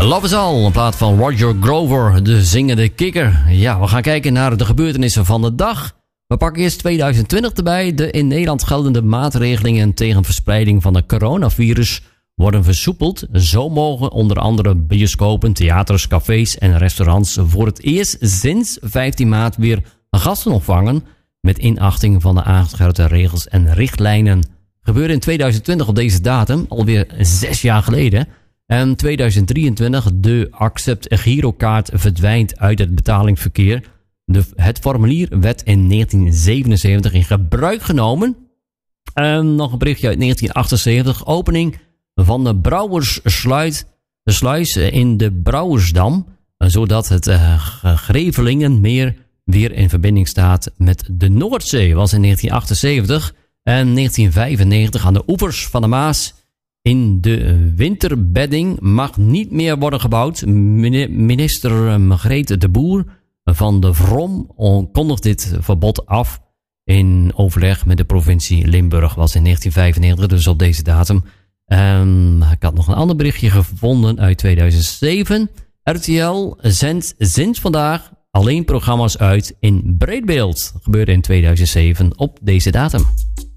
Love Is All, een plaat van Roger Glover, de zingende kikker. Ja, we gaan kijken naar de gebeurtenissen van de dag. We pakken eerst 2020 erbij. De in Nederland geldende maatregelingen tegen verspreiding van het coronavirus worden versoepeld. Zo mogen onder andere bioscopen, theaters, cafés en restaurants voor het eerst sinds 15 maart weer gasten opvangen met inachting van de aangescherpte regels en richtlijnen. Gebeurde in 2020 op deze datum, alweer 6 jaar geleden. En 2023, de Accept Girokaart verdwijnt uit het betalingsverkeer. Het formulier werd in 1977 in gebruik genomen. En nog een berichtje uit 1978. Opening van de Brouwerssluis in de Brouwersdam. Zodat het Grevelingenmeer weer in verbinding staat met de Noordzee. Was in 1978 en 1995 aan de oevers van de Maas. In de winterbedding mag niet meer worden gebouwd. Minister Margreet de Boer van de Vrom kondigt dit verbod af in overleg met de provincie Limburg. Was in 1995, dus op deze datum. Ik had nog een ander berichtje gevonden uit 2007. RTL zendt sinds vandaag alleen programma's uit in breedbeeld. Dat gebeurde in 2007 op deze datum.